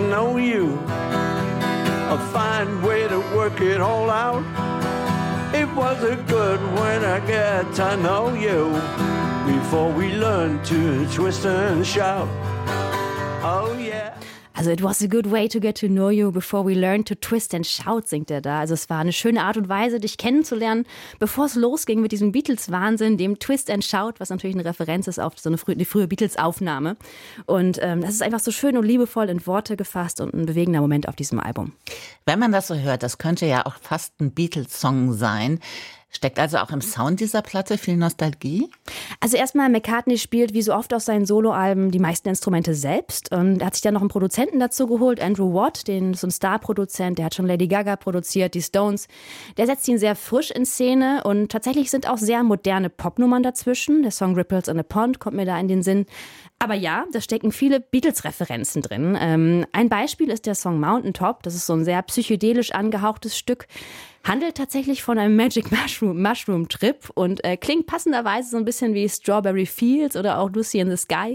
know you. A fine way to work it all out. It wasn't good when I got to know you. Before we learned to twist and shout. Oh yeah. Also it was a good way to get to know you before we learned to twist and shout, singt er da. Also es war eine schöne Art und Weise, dich kennenzulernen, bevor es losging mit diesem Beatles-Wahnsinn, dem Twist and Shout, was natürlich eine Referenz ist auf so die frühe Beatles-Aufnahme. Und das ist einfach so schön und liebevoll in Worte gefasst und ein bewegender Moment auf diesem Album. Wenn man das so hört, das könnte ja auch fast ein Beatles-Song sein. Steckt also auch im Sound dieser Platte viel Nostalgie? Also erstmal, McCartney spielt wie so oft auf seinen Soloalben die meisten Instrumente selbst. Und er hat sich dann noch einen Produzenten dazu geholt, Andrew Watt, so ein Star-Produzent, der hat schon Lady Gaga produziert, die Stones. Der setzt ihn sehr frisch in Szene und tatsächlich sind auch sehr moderne Popnummern dazwischen. Der Song Ripples in a Pond kommt mir da in den Sinn. Aber ja, da stecken viele Beatles-Referenzen drin. Ein Beispiel ist der Song Mountain Top. Das ist so ein sehr psychedelisch angehauchtes Stück. Handelt tatsächlich von einem Magic Mushroom Trip und klingt passenderweise so ein bisschen wie Strawberry Fields oder auch Lucy in the Sky.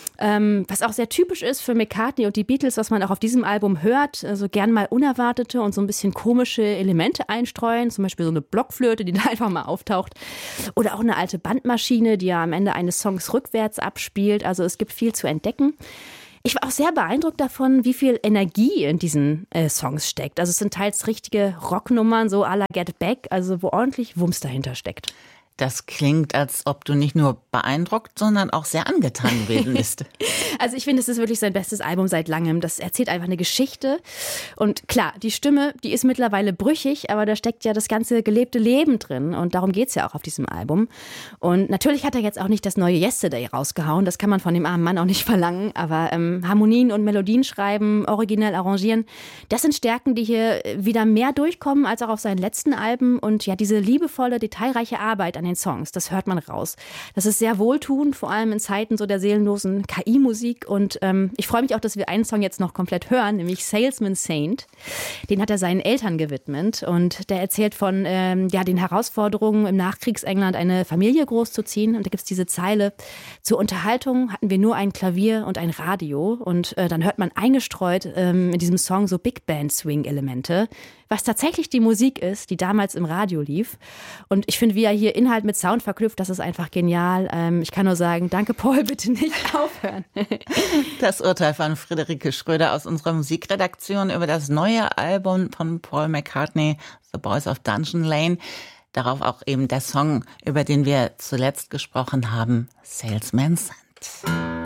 Was auch sehr typisch ist für McCartney und die Beatles, was man auch auf diesem Album hört, also gern mal unerwartete und so ein bisschen komische Elemente einstreuen, zum Beispiel so eine Blockflöte, die da einfach mal auftaucht, oder auch eine alte Bandmaschine, die ja am Ende eines Songs rückwärts abspielt. Also es gibt viel zu entdecken. Ich war auch sehr beeindruckt davon, wie viel Energie in diesen Songs steckt. Also es sind teils richtige Rocknummern, so à la Get Back, also wo ordentlich Wumms dahinter steckt. Das klingt, als ob du nicht nur beeindruckt, sondern auch sehr angetan gewesen bist. Also ich finde, es ist wirklich sein bestes Album seit langem. Das erzählt einfach eine Geschichte. Und klar, die Stimme, die ist mittlerweile brüchig, aber da steckt ja das ganze gelebte Leben drin. Und darum geht's ja auch auf diesem Album. Und natürlich hat er jetzt auch nicht das neue Yesterday rausgehauen. Das kann man von dem armen Mann auch nicht verlangen. Aber Harmonien und Melodien schreiben, originell arrangieren, das sind Stärken, die hier wieder mehr durchkommen als auch auf seinen letzten Alben. Und ja, diese liebevolle, detailreiche Arbeit an den Songs, das hört man raus. Das ist sehr wohltuend, vor allem in Zeiten so der seelenlosen KI-Musik. Und ich freue mich auch, dass wir einen Song jetzt noch komplett hören, nämlich Salesman Saint. Den hat er seinen Eltern gewidmet und der erzählt von den Herausforderungen im Nachkriegsengland, eine Familie großzuziehen. Und da gibt es diese Zeile: Zur Unterhaltung hatten wir nur ein Klavier und ein Radio. Und dann hört man eingestreut in diesem Song so Big Band Swing-Elemente, was tatsächlich die Musik ist, die damals im Radio lief. Und ich finde, wie er hier Inhalt mit Sound verknüpft, das ist einfach genial. Ich kann nur sagen, danke Paul, bitte nicht aufhören. Das Urteil von Friederike Schröder aus unserer Musikredaktion über das neue Album von Paul McCartney, The Boys of Dungeon Lane. Darauf auch eben der Song, über den wir zuletzt gesprochen haben, Salesman Saint.